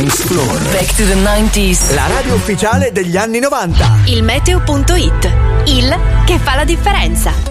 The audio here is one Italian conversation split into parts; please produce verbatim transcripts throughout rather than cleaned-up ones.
Dance Floor. Back to the nineties. La radio ufficiale degli anni novanta. Il meteo punto it. Il che fa la differenza.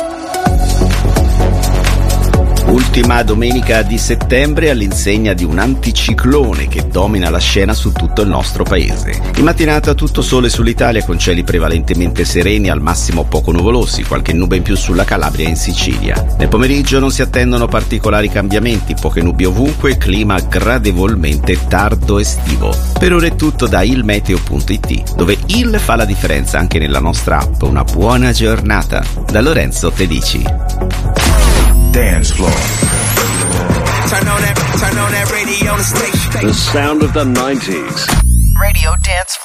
Ultima domenica di settembre all'insegna di un anticiclone che domina la scena su tutto il nostro paese. In mattinata tutto sole sull'Italia con cieli prevalentemente sereni, al massimo poco nuvolosi, qualche nube in più sulla Calabria e in Sicilia. Nel pomeriggio non si attendono particolari cambiamenti, poche nubi ovunque, clima gradevolmente tardo estivo. Per ora è tutto da il meteo punto it, dove il fa la differenza anche nella nostra app. Una buona giornata da Lorenzo Tedici. Dance floor. Turn on that, turn on that radio on the station. The sound of the nineties. Radio Dance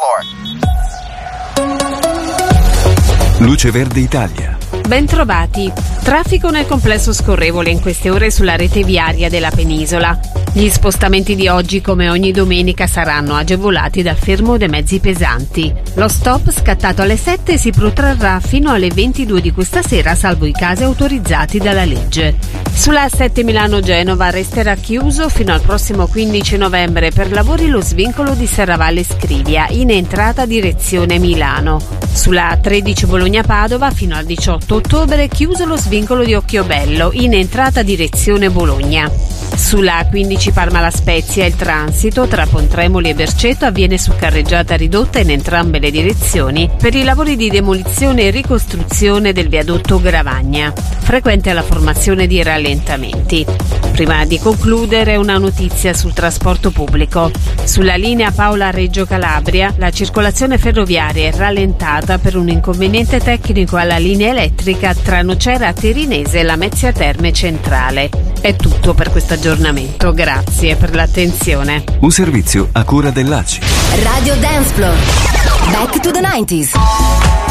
Floor. Luce Verde Italia. Bentrovati. Traffico nel complesso scorrevole in queste ore sulla rete viaria della penisola. Gli spostamenti di oggi, come ogni domenica, saranno agevolati dal fermo dei mezzi pesanti. Lo stop, scattato alle sette, si protrarrà fino alle ventidue di questa sera, salvo i casi autorizzati dalla legge. Sulla A sette Milano-Genova resterà chiuso fino al prossimo quindici novembre per lavori lo svincolo di Serravalle Scrivia, in entrata direzione Milano. Sulla A tredici Bologna-Padova fino al diciotto ottobre chiuso lo svincolo di Occhiobello, in entrata direzione Bologna. Sulla A quindici Parma-La Spezia il transito tra Pontremoli e Berceto avviene su carreggiata ridotta in entrambe le direzioni per i lavori di demolizione e ricostruzione del viadotto Gravagna. Frequente la formazione di rallentamenti. Prima di concludere, una notizia sul trasporto pubblico. Sulla linea Paola-Reggio Calabria la circolazione ferroviaria è rallentata per un inconveniente tecnico alla linea elettrica tra Nocera Terinese e Lamezia Terme Centrale. È tutto per questo aggiornamento, grazie per l'attenzione. Un servizio a cura dell'A C I. Radio Dance Floor. Back to the nineties.